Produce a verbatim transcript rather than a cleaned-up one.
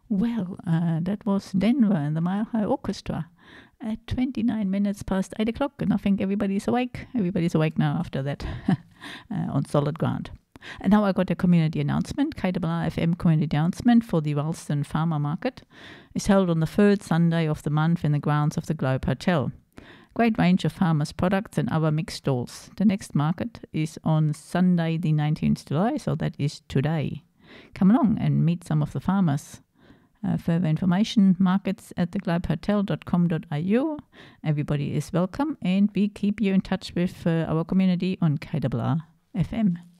Well, uh, that was Denver and the Mile High Orchestra at twenty-nine minutes past eight o'clock, and I think everybody's awake. Everybody's awake now after that uh, on solid ground. And now I got a community announcement. K W R F M community announcement for the Ralston Farmer Market is held on the third Sunday of the month in the grounds of the Globe Hotel. Great range of farmers' products and other mixed stalls. The next market is on Sunday the nineteenth of July, so that is today. Come along and meet some of the farmers. Uh, further information, markets at the globe hotel dot com dot a u. Everybody is welcome, and we keep you in touch with uh, our community on K W R F M.